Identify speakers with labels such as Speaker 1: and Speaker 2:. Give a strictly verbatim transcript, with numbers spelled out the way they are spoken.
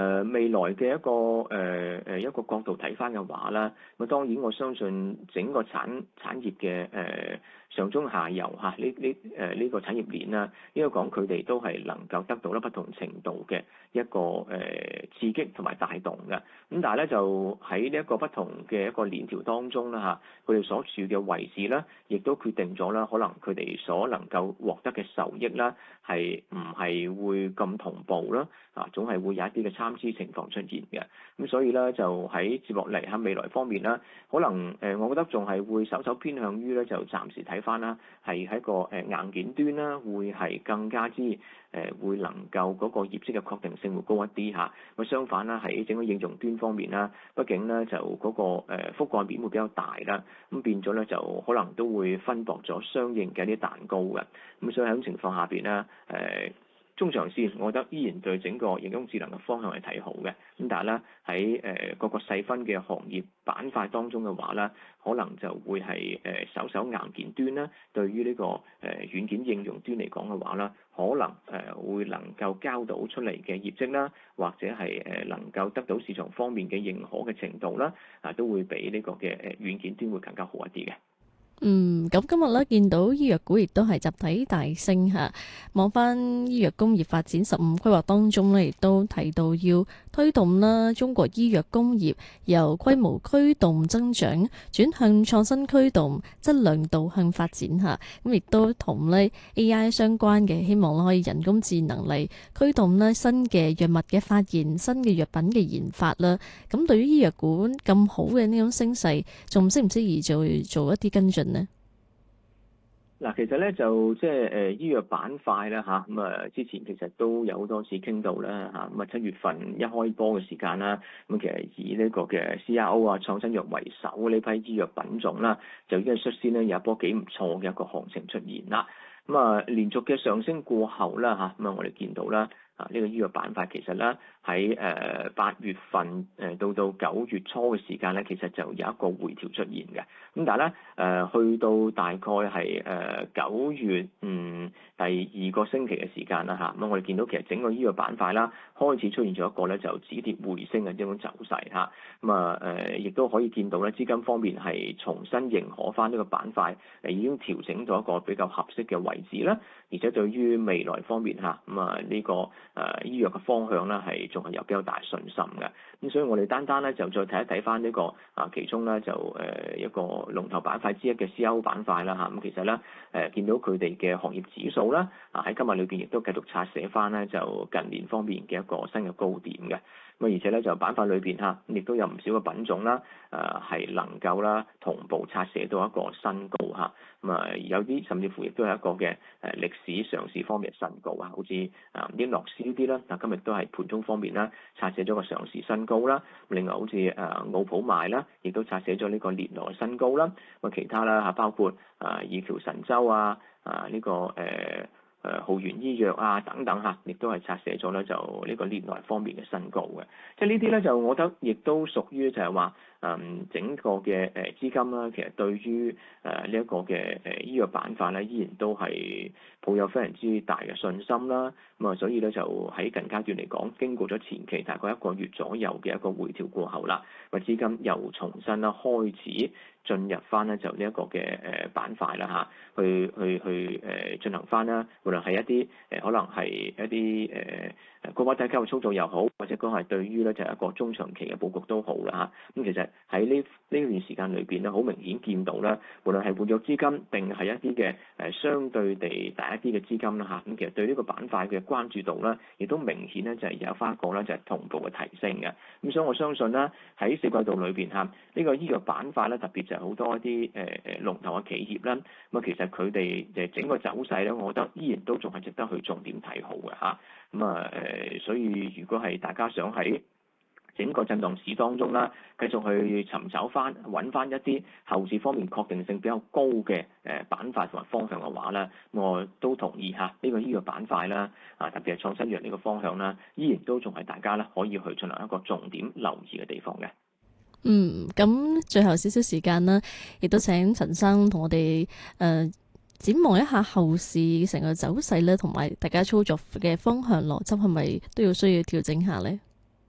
Speaker 1: 呃、未來嘅一個誒誒、呃、一個角度睇翻嘅話啦，咁當然我相信整個產產業嘅誒、呃、上中下游嚇呢呢誒呢個產業鏈啦，應該講佢哋都係能夠得到咧不同程度嘅一個誒、呃、刺激同埋帶動嘅。咁但係咧就喺呢一個不同嘅一個鏈條當中啦嚇，佢哋所處嘅位置咧，亦都決定咗啦，可能佢哋所能夠獲得嘅受益啦，係唔係會咁同步啦？啊，總係會有一啲嘅參差情況出現嘅。咁所以咧，就喺接落嚟喺未來方面啦，可能誒，我覺得仲係會稍稍偏向於咧，就暫時睇翻啦，係喺個誒硬件端啦，會係更加之誒會能夠嗰個業績嘅確定性會高一啲嚇。咁相反啦，喺整個應用端方面啦，畢竟咧就嗰個誒覆蓋面會比較大啦，咁變咗咧就可能都會分薄咗相應嘅一啲蛋糕嘅。咁所以喺咁情況下邊咧，誒、呃。中長線，我覺得依然對整個人工智能嘅方向係睇好嘅。咁但係咧喺誒各個細分嘅行業板塊當中嘅話咧，可能就會係誒稍稍硬件端啦。對於呢個誒軟件應用端嚟講嘅話咧，可能誒會能夠交到出嚟嘅業績啦，或者係誒能夠得到市場方面嘅認可嘅程度啦，啊都會比呢個嘅誒軟件端會更加好一啲嘅。
Speaker 2: 嗯，咁今日咧見到醫藥股亦都係集體大升嚇，望翻醫藥工業發展十五規劃當中咧，亦都提到要推動啦中國醫藥工業由規模驅動增長轉向創新驅動、質量導向發展嚇，咁亦都同咧 A I 相關嘅，希望可以人工智能嚟驅動咧新嘅藥物嘅發現、新嘅藥品嘅研發啦。咁對於醫藥股咁好嘅呢種升勢，仲適唔適宜做做一啲跟進？
Speaker 1: 嗱，其實咧就即係誒醫藥板塊啦嚇，咁啊之前其實都有好多次傾到啦嚇，咁啊七月份一開波嘅時間啦，咁其實以呢個嘅 C R O 啊創新藥為首呢批醫藥品種啦，就已經率先咧有一波幾唔錯嘅一個行情出現啦。咁啊連續嘅上升過後啦嚇，咁啊我哋見到啦啊呢個醫藥板塊其實咧喺誒八月份誒到到九月初嘅時間咧，其實就有一個回調出現嘅。咁但係咧誒去到大概係誒九月嗯第二個星期嘅時間啦嚇，咁我哋見到其實整個醫藥板塊啦開始出現咗一個咧就止跌回升嘅呢種走勢嚇。咁啊誒亦都可以見到咧資金方面係重新認可翻呢個板塊，誒已經調整咗一個比較合適嘅位置啦。而且對於未來方面嚇，咁啊呢個誒、呃、醫藥嘅方向咧係仲係有比較大信心嘅。咁所以我哋單單咧就再睇一睇翻呢個啊其中咧就誒、呃、一個龍頭板塊之一嘅 C R O 板塊啦嚇。咁、啊、其實咧誒、呃、見到佢哋嘅行業指數啦，啊喺今日裏邊亦都繼續拆寫翻咧就近年方面嘅一個新嘅高點嘅。咁而且咧就板塊裏邊嚇，亦都有唔少嘅品種啦，誒、呃、係能夠啦同步拆寫到一個新高嚇。咁啊有啲甚至乎亦都係一個嘅誒歷史上市方面嘅新高啊，好似啊英諾斯呢啲啦，嗱今日都係盤中方面啦拆寫咗個上市新高啦。另外好似誒奧普邁啦，亦都拆寫咗呢個年內新高啦。咁啊其他啦嚇，包括啊以橋神州啊啊呢、這個誒。呃誒浩源醫藥啊等等嚇，亦都係拆寫咗咧就呢個年內方面嘅新高嘅，即係呢啲咧就我覺得亦都屬於就係話誒整個嘅誒資金啦，其實對於誒呢一個嘅誒醫藥板塊咧，依然都係抱有非常之大嘅信心啦。咁啊，所以咧就喺近階段嚟講，經過咗前期大概一個月左右嘅一個回調過後啦，個資金又重新啦開始進入翻咧就呢一個嘅誒板塊啦嚇，去去去誒進行翻啦，無論係一啲誒可能係一啲誒誒高位低溝嘅操作又好，或者講係對於咧就係一個中長期嘅佈局都好啦嚇。咁其實喺呢呢段時間裏邊咧，好明顯見到啦，無論係活躍資金定係一啲嘅誒相對地大一啲嘅資金啦嚇，咁其實對呢個板塊嘅關注度咧，亦都明顯咧就係有翻一個咧就係同步嘅提升嘅。咁所以我相信咧喺四季度裏邊嚇，呢個醫藥板塊咧特別就係好多一啲誒誒龍頭嘅企業啦。咁啊其實佢哋誒整個走勢咧，我覺得依然都仲係值得去重點睇好嘅嚇。咁啊誒，所以如果係大家想喺整個震盪市當中啦，繼續去尋找翻、揾翻一啲後市方面確定性比較高嘅誒板塊同埋方向嘅話咧，我都同意嚇呢個醫藥板塊啦，啊特別係創新藥呢個方向啦，依然都仲係大家咧可以去進行一個重點留意嘅地方嘅。
Speaker 2: 嗯，咁最後少少時間啦，亦都請陳生同我哋誒、呃、展望一下後市成個走勢咧，同埋大家操作嘅方向邏輯係咪都要需要調整下咧？